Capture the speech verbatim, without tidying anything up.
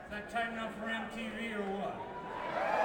Is that tight enough for M T V or what?